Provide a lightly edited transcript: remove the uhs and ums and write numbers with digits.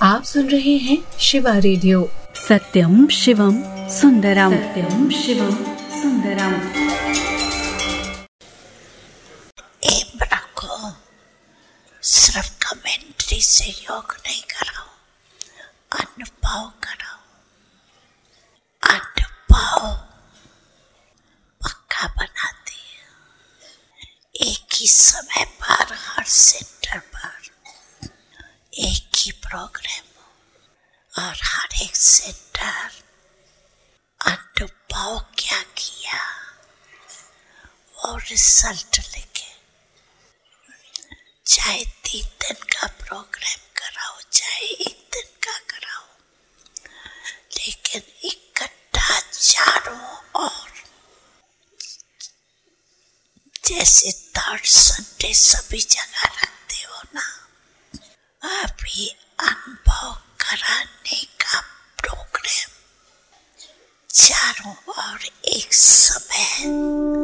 आप सुन रहे हैं शिवा रेडियो। सत्यम शिवम सुंदरम, सत्यम शिवम सुंदरम। रखो, सिर्फ कमेंट्री से योग नहीं कराओ, अनुभव कराओ। अनुभव पक्का बनाती है। एक ही समय पर हर सेंटर पर एक ही प्रोग्राम और हर एक सेंटर अनुभव क्या किया और रिजल्ट लेके, चाहे 3 दिन का प्रोग्राम कराओ चाहे 1 दिन का कराओ, लेकिन इकट्ठा चारों ओर जैसे थर्ड संडे सभी जगह रखते हो ना, अभी अनुभव कराने का प्रोग्राम चारों ओर एक समय